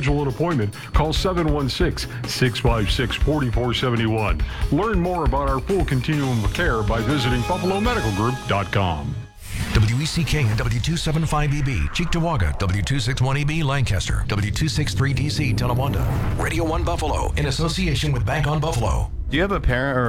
schedule an appointment, call 716-656-4471. Learn more about our full continuum of care by visiting BuffaloMedicalGroup.com. WECK and W275EB, Cheektowaga, W261EB, Lancaster, W263DC, Tonawanda. Radio 1 Buffalo, in association with Bank on Buffalo. Do you have a parent or